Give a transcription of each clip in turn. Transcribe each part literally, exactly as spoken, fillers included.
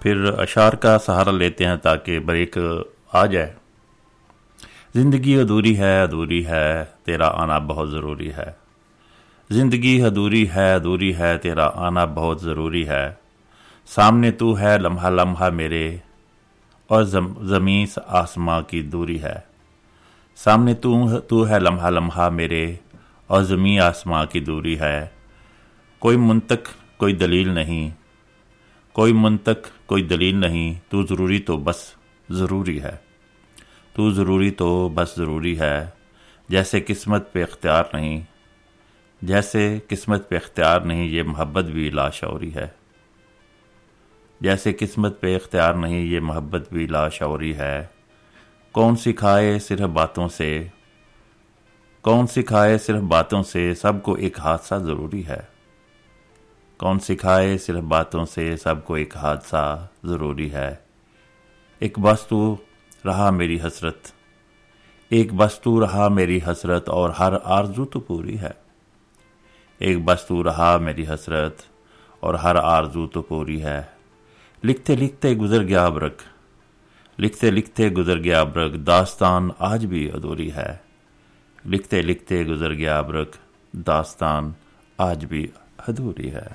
फिर अशार का सहारा लेते हैं ताकि ब्रेक आ जाए। ज़िंदगी अधूरी है अधूरी है तेरा आना बहुत ज़रूरी है। ज़िंदगी अधूरी है अधूरी है तेरा आना बहुत ज़रूरी है। सामने तू है लम्हा लम्हा मेरे और जम, ज़मीं से आसमां की दूरी है। सामने तू तू है लम्हा लम्हा मेरे और ज़मीं आसमां की दूरी है। कोई मुंतक कोई दलील नहीं, कोई मुंतक कोई दलील नहीं, तू ज़रूरी तो बस ज़रूरी है। तू ज़रूरी तो बस ज़रूरी है। जैसे किस्मत पे इख्तियार नहीं, जैसे किस्मत पे इख्तियार नहीं ये मोहब्बत भी लाशौरी है। जैसे किस्मत पे इख्तियार नहीं ये मोहब्बत भी लाशौरी है। कौन सिखाए सिर्फ बातों से, कौन सिखाए सिर्फ बातों से सबको एक हादसा ज़रूरी है। कौन सिखाए सिर्फ बातों से सबको एक हादसा ज़रूरी है। एक बस तू रहा मेरी हसरत, एक बस तू रहा मेरी हसरत और हर आरज़ू तो पूरी है। एक बस तू रहा मेरी हसरत और हर आरज़ू तो पूरी है। लिखते लिखते गुजर गया अबरक, लिखते लिखते गुजर गया अबरक, दास्तान आज भी अधूरी है। लिखते लिखते गुजर गया अबरक, दास्तान आज भी अधूरी है।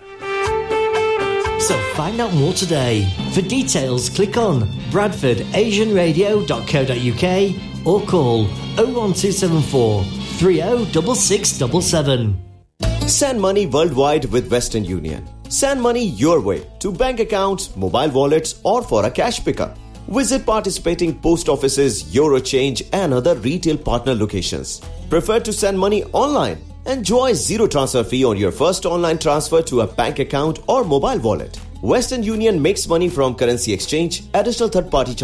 So find out more today. For details, click on bradford asian radio dot co dot uk or call oh one two seven four three oh six six seven seven. Send money worldwide with Western Union. Send money your way to bank accounts, mobile wallets or for a cash pickup. Visit participating post offices, Eurochange and other retail partner locations. Prefer to send money online? Enjoy zero transfer fee on your first online transfer to a bank account or mobile wallet. Western Union makes money from currency exchange, additional third party